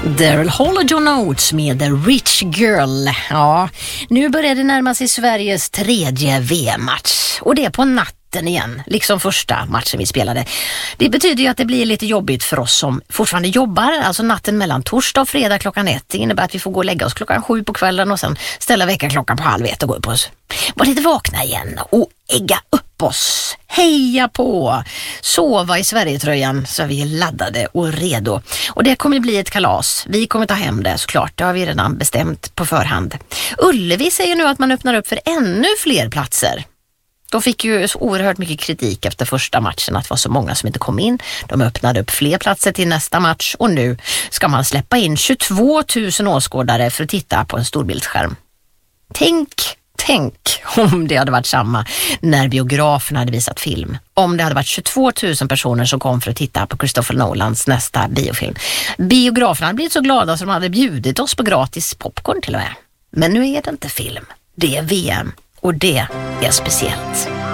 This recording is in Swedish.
Daryl Hall och John Oates med The Rich Girl. Ja, nu börjar det närma sig Sveriges 3:e VM-match. Och det är på natten igen, liksom första matchen vi spelade. Det betyder ju att det blir lite jobbigt för oss som fortfarande jobbar. Alltså natten mellan torsdag och fredag klockan 1. Det innebär att vi får gå och lägga oss klockan 7 på kvällen och sen ställa väckarklockan på 12:30 och gå upp oss. Var lite vakna igen och ägga upp oss. Heja på! Sova i Sverigetröjan så är vi laddade och redo. Och det kommer bli ett kalas. Vi kommer ta hem det såklart. Det har vi redan bestämt på förhand. Ullevi säger nu att man öppnar upp för ännu fler platser. De fick ju så oerhört mycket kritik efter första matchen att det var så många som inte kom in. De öppnade upp fler platser till nästa match och nu ska man släppa in 22 000 åskådare för att titta på en storbildsskärm. Tänk om det hade varit samma när biograferna hade visat film. Om det hade varit 22 000 personer som kom för att titta på Christopher Nolans nästa biofilm. Biograferna hade blivit så glada som de hade bjudit oss på gratis popcorn till och med. Men nu är det inte film, det är VM och det är speciellt.